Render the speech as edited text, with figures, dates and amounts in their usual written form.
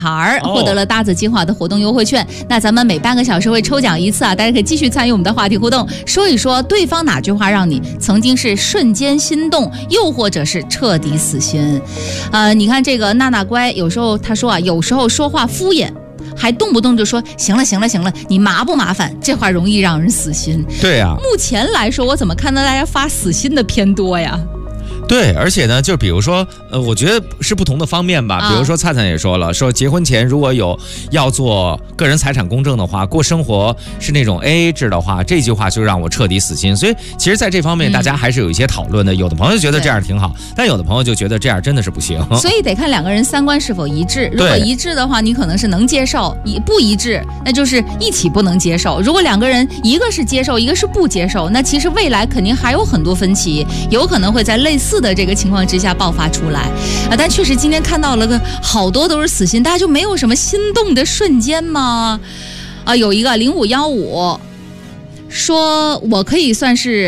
孩获得了搭子金华的活动优惠券。那咱们每半个小时会抽奖一次啊，大家可以继续参与我们的话题互动，说一说对方哪句话让你曾经是瞬间心动，又或者是彻底死心。你看这个娜娜乖，有时候她说啊，有时候说话敷衍，还动不动就说行了行了行了，你麻不麻烦？这话容易让人死心。 对呀， 目前来说，我怎么看到大家发死心的偏多呀？ 对，而且呢，就比如说，我觉得是不同的方面吧。比如说，灿灿也说了，说结婚前如果有要做个人财产公证的话，过生活是那种 AA 制的话，这句话就让我彻底死心。所以，其实在这方面，大家还是有一些讨论的。有的朋友觉得这样挺好，但有的朋友就觉得这样真的是不行。 所以得看两个人三观是否一致。如果一致的话，你可能是能接受；不一致，那就是一起不能接受。如果两个人一个是接受，一个是不接受，那其实未来肯定还有很多分歧，有可能会在类似的这个情况之下爆发出来但确实今天看到了个好多都是死心，大家就没有什么心动的瞬间吗？有一个0515说，我可以算是